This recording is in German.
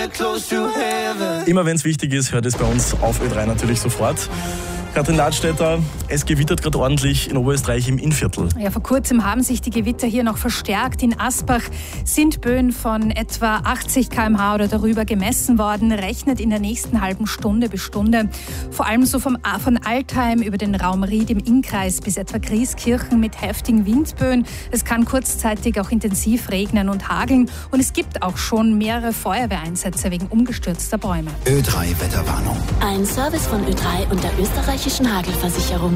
Immer wenn es wichtig ist, hört es bei uns auf Ö3 natürlich sofort. Katrin Ladstätter, es gewittert gerade ordentlich in Oberösterreich im Innviertel. Ja, vor kurzem haben sich die Gewitter hier noch verstärkt. In Asbach sind Böen von etwa 80 km/h oder darüber gemessen worden. Rechnet in der nächsten halben Stunde bis Stunde. Vor allem so von Altheim über den Raum Ried im Innkreis bis etwa Grieskirchen mit heftigen Windböen. Es kann kurzzeitig auch intensiv regnen und hageln. Und es gibt auch schon mehrere Feuerwehreinsätze wegen umgestürzter Bäume. Ö3 Wetterwarnung. Ein Service von Ö3 und der österreichischen Hagelversicherung.